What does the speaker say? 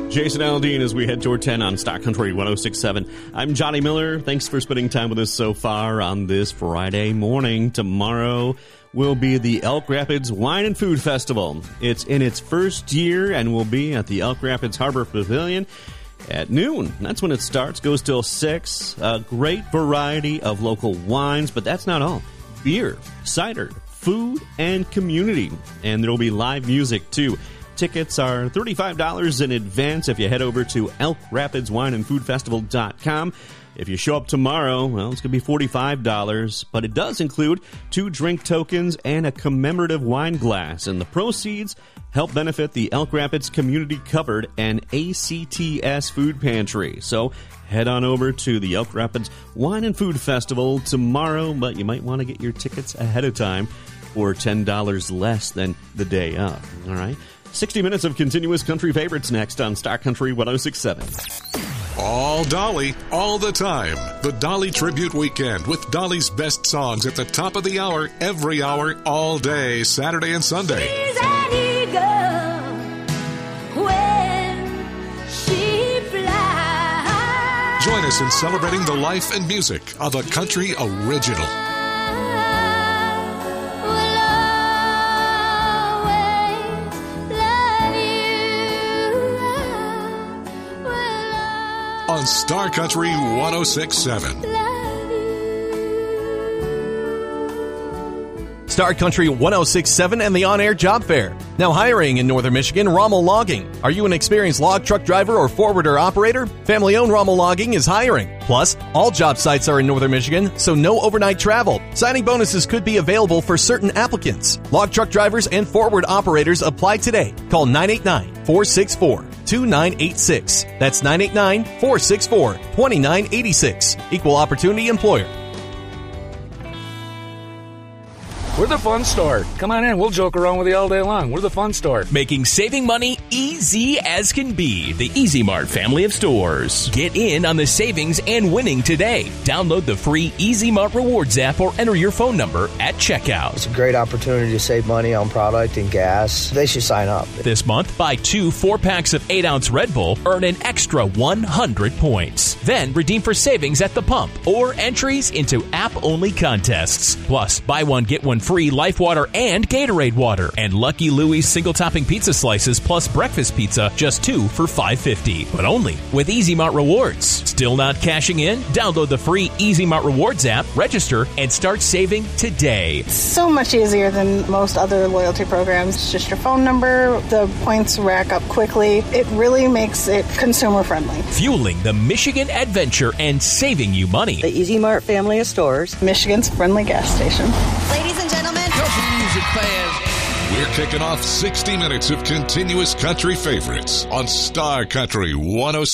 Jason Aldean as we head toward 10 on Stock Country 106.7. I'm Johnny Miller. Thanks for spending time with us so far on this Friday morning. Tomorrow will be the Elk Rapids Wine and Food Festival. It's in its first year and will be at the Elk Rapids Harbor Pavilion at noon. That's when it starts, goes till 6. A great variety of local wines, but that's not all. Beer, cider, food, and community. And there will be live music, too. Tickets are $35 in advance if you head over to elkrapidswineandfoodfestival.com. If you show up tomorrow, well, it's going to be $45, but it does include 2 drink tokens and a commemorative wine glass, and the proceeds help benefit the Elk Rapids Community Cupboard and ACTS Food Pantry. So head on over to the Elk Rapids Wine and Food Festival tomorrow, but you might want to get your tickets ahead of time for $10 less than the day of. All right? 60 minutes of continuous country favorites next on Stock Country 106.7. All Dolly, all the time. The Dolly Tribute Weekend with Dolly's best songs at the top of the hour, every hour, all day, Saturday and Sunday. She's an eagle when she flies. Join us in celebrating the life and music of a country original. On Star Country 106.7. Star Country 106.7 and the on-air job fair. Now hiring in Northern Michigan, Rommel Logging. Are you an experienced log truck driver or forwarder operator? Family-owned Rommel Logging is hiring. Plus, all job sites are in Northern Michigan, so no overnight travel. Signing bonuses could be available for certain applicants. Log truck drivers and forward operators apply today. Call 989-464-2986. That's 989-464-2986. Equal Opportunity Employer. We're the fun store. Come on in. We'll joke around with you all day long. We're the fun store. Making saving money easy as can be. The Easy Mart family of stores. Get in on the savings and winning today. Download the free Easy Mart Rewards app or enter your phone number at checkout. It's a great opportunity to save money on product and gas. They should sign up. This month, buy 2 4-packs of 8-ounce Red Bull, earn an extra 100 points. Then redeem for savings at the pump or entries into app-only contests. Plus, buy one, get one free Life Water and Gatorade water, and Lucky Louie's single topping pizza slices plus breakfast pizza, just 2 for $5.50, but only with Easy Mart Rewards. Still not cashing in? Download the free Easy Mart Rewards app, register, and start saving today. So much easier than most other loyalty programs. It's just your phone number. The points rack up quickly. It really makes it consumer friendly. Fueling the Michigan adventure and saving you money. The Easy Mart family of stores. Michigan's friendly gas station. Ladies and gentlemen, Country music fans. We're kicking off 60 minutes of continuous country favorites on Star Country 106.